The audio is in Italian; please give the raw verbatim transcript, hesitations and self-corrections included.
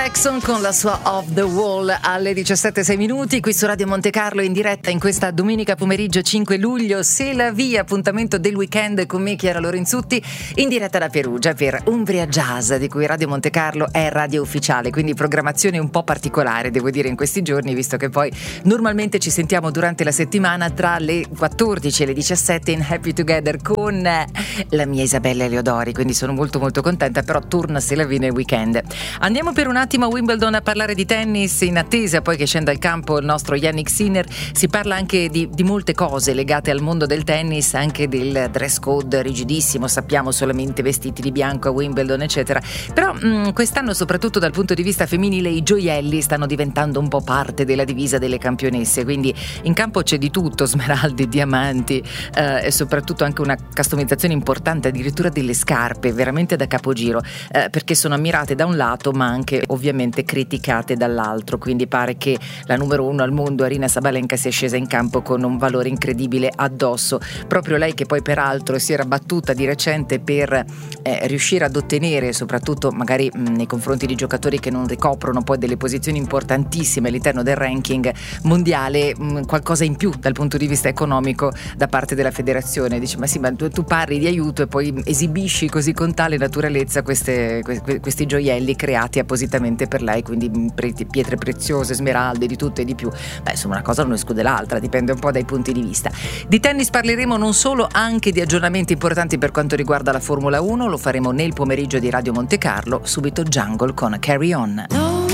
Jackson con la sua Off the Wall alle diciassette e sei minuti qui su Radio Monte Carlo in diretta in questa domenica pomeriggio cinque luglio. Se la via, appuntamento del weekend con me Chiara Lorenzutti in diretta da Perugia per Umbria Jazz, di cui Radio Monte Carlo è radio ufficiale, quindi programmazione un po' particolare devo dire in questi giorni, visto che poi normalmente ci sentiamo durante la settimana tra le quattordici e le diciassette in Happy Together con la mia Isabella Eleodori, quindi sono molto molto contenta, però torna se la viene il weekend. Andiamo per un attimo a Wimbledon a parlare di tennis, in attesa poi che scenda al campo il nostro Jannik Sinner. Si parla anche di, di molte cose legate al mondo del tennis, anche del dress code rigidissimo, sappiamo, solamente vestiti di bianco a Wimbledon eccetera, però mh, quest'anno soprattutto dal punto di vista femminile i gioielli stanno diventando un po' parte della divisa delle campionesse, quindi in campo c'è di tutto, smeraldi, diamanti eh, e soprattutto anche una customizzazione importante, addirittura delle scarpe veramente da capogiro, eh, perché sono ammirate da un lato ma anche ovviamente criticate dall'altro, quindi pare che la numero uno al mondo Aryna Sabalenka sia scesa in campo con un valore incredibile addosso, proprio lei che poi peraltro si era battuta di recente per eh, riuscire ad ottenere, soprattutto magari mh, nei confronti di giocatori che non ricoprono poi delle posizioni importantissime all'interno del ranking mondiale, mh, qualcosa in più dal punto di vista economico da parte della federazione. Dice ma sì, ma tu, tu parli di aiuto e poi esibisci così con tale naturalezza queste, que, questi gioielli creati appositamente per lei, quindi pietre preziose, smeraldi, di tutto e di più. Beh, insomma, una cosa non esclude l'altra, dipende un po' dai punti di vista. Di tennis parleremo non solo, anche di aggiornamenti importanti per quanto riguarda la Formula uno, lo faremo nel pomeriggio di Radio Monte Carlo. Subito Jungle con Carry On.